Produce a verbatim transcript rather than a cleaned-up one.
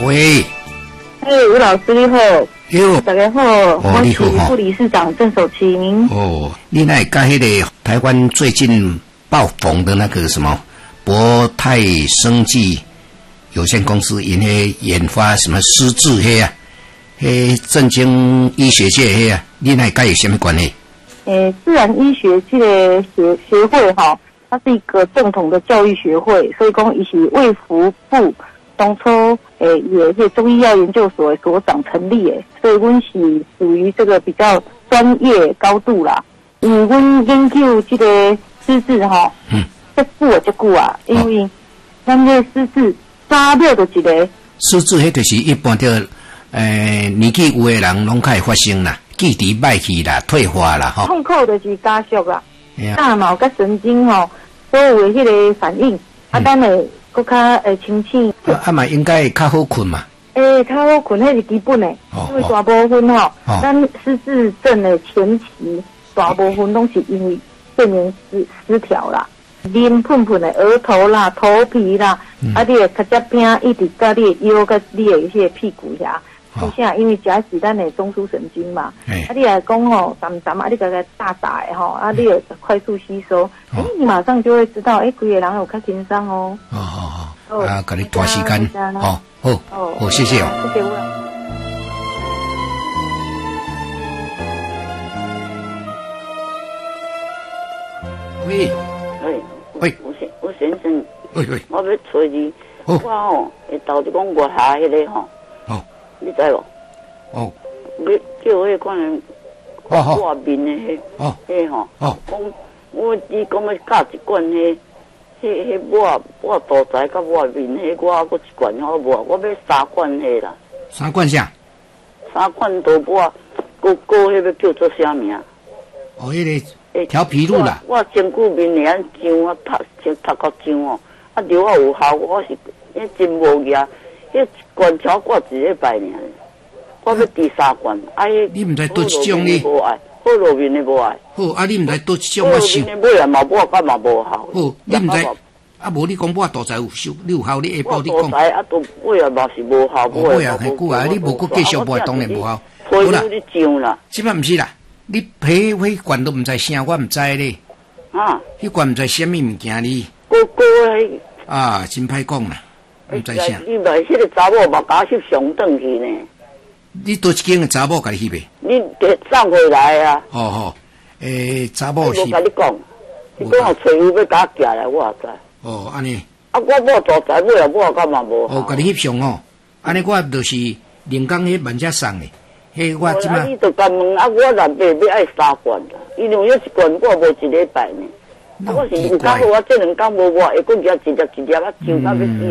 喂， 嘿，吴老师你好。 哟， 大家好， 哦、 我是你好副理事长郑守琴。 哦，你那跟那个台湾最近爆红的那个什么博泰生技有限公司，因为研发什么失智黑啊，嘿，震惊医学界黑啊，你那跟有什么关系？ 诶，自然医学这个协协会哈，它是一个正统的教育学会，所以讲伊是卫福部当初诶也是中医药研究所所长成立诶，所以阮是属于这个比较专业高度啦。因为阮研究这个失智哈，嗯，这久啊这久啊，因为咱这失智早了就一个失智迄就是一般的诶年纪有的人拢开始发生啦，记忆歹去啦，退化啦，吼。 痛苦就是加速啦，大脑甲神经吼所有的迄个反应，啊，咱会搁较诶清醒。 啊嘛，应该较好困嘛。 诶，较好困，迄是基本诶，因为大部分吼，咱失智症的前期，大部分拢是因为睡眠失失调啦，脸喷喷的额头啦、头皮啦，嗯、啊，你会较只偏一直到你的腰甲你的迄个屁股遐。是啥？因为食是咱的中枢神经嘛，啊，你来讲吼，淡淡啊，你个个大大的吼，啊，你有快速吸收，哎、哦，你马上就会知道，哎，规个人有较轻松哦。哦哦哦，啊，给你拖时间，哦，好，哦，好，谢谢哦。 谢谢吴老师。 喂， 喂， 喂， 吴先吴先生， 喂喂， 我要找你，我吼会投就讲我下迄个吼。 哦， 你知无？ 哦， 你叫迄款人挂面的迄， 哦， 迄吼， 哦， 讲我你讲要加一罐迄，迄迄抹抹肚臍甲抹面迄，我搁一罐好无？我要三罐迄啦。 三罐啥？ 三罐都抹，搁搁迄要叫做啥名？ 哦，迄个调皮路啦。 我身躯面会安痒啊，拍先拍到痒哦，啊流啊有效，我是迄真无牙。迄罐条挂一礼拜尔，我要第三罐。啊， 你毋知倒一种呢？ 无爱，好路面的无爱。 好，啊，你毋知倒一种我收。 好路面的买啊嘛抹干嘛无效？ 好，你毋知，啊无你讲抹肚臍有收，你有效，你下晡你讲。 肚臍啊，都买啊嘛是无效， 买啊係久啊，你無佫繼續買，當然無效。 好啦，你上啦。 即擺毋是啦，你皮迄罐都毋知啥，我毋知咧。 啊？ 迄罐毋知啥物物件哩。 嗰嗰迄。 啊，真歹講啦。唔知啥？ 你咪迄个查某目家翕上转去呢？ 你倒一間嘅查某甲你翕嘅？ 你送回來啊？ 哦吼，誒查某是。 我甲你講，你講我找伊要甲我寄來，我也知。 哦，安尼。 啊，我抹肚臍買啊抹干嘛無？ 哦，甲你翕上哦，安尼我就是另講迄萬家送嘅，迄我即馬。 你就甲問啊，我內底要愛三罐啦，因為迄一罐我無一禮拜呢。我是有講好，我這兩工無抹，會佫夾一粒一粒啊，上到要死。